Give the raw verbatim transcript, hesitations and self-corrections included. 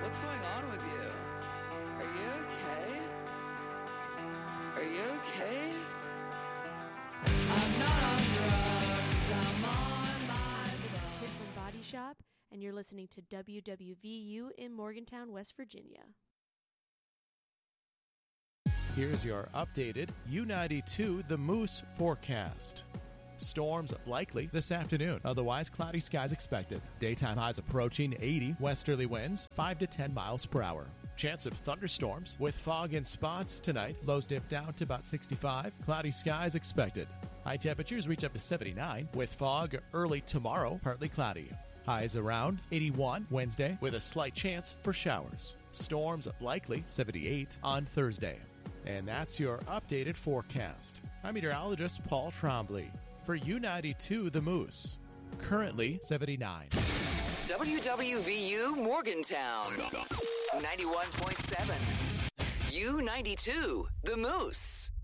What's going on with you? Are you okay? Are you okay? I'm not on drugs, I'm on my This is Kid from Body Shop, and you're listening to W W V U in Morgantown, West Virginia. Here's your updated U ninety-two The Moose forecast. Storms likely this afternoon. Otherwise, cloudy skies expected. Daytime highs approaching eighty. Westerly winds five to ten miles per hour. Chance of thunderstorms with fog in spots tonight. Lows dip down to about sixty-five. Cloudy skies expected. High temperatures reach up to seventy-nine. With fog early tomorrow, partly cloudy. Highs around eighty-one Wednesday with a slight chance for showers. Storms likely seventy-eight on Thursday. And that's your updated forecast. I'm meteorologist Paul Trombley for U ninety-two The Moose. Currently seventy-nine. W W V U Morgantown, ninety-one point seven. U ninety-two, The Moose.